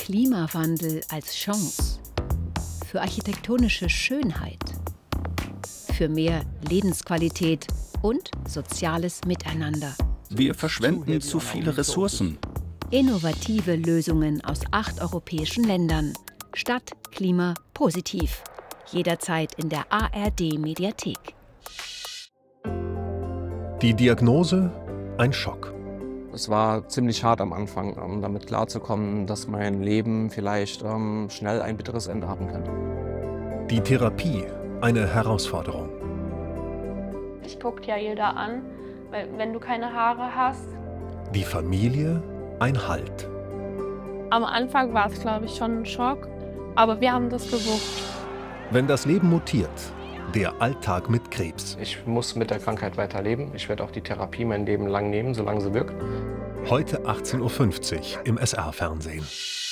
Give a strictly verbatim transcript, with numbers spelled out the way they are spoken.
Klimawandel als Chance, für architektonische Schönheit, für mehr Lebensqualität und soziales Miteinander. Wir verschwenden zu viele Ressourcen. Innovative Lösungen aus acht europäischen Ländern. Stadt, Klima, positiv. Jederzeit in der A R D-Mediathek. Die Diagnose: ein Schock. Es war ziemlich hart am Anfang, um damit klarzukommen, dass mein Leben vielleicht ähm, schnell ein bitteres Ende haben könnte. Die Therapie: eine Herausforderung. Ich guckt ja jeder an, weil wenn du keine Haare hast. Die Familie: ein Halt. Am Anfang war es, glaube ich, schon ein Schock, aber wir haben das gewuppt. Wenn das Leben mutiert, der Alltag mit Krebs. Ich muss mit der Krankheit weiterleben. Ich werde auch die Therapie mein Leben lang nehmen, solange sie wirkt. Heute achtzehn Uhr fünfzig im S R-Fernsehen.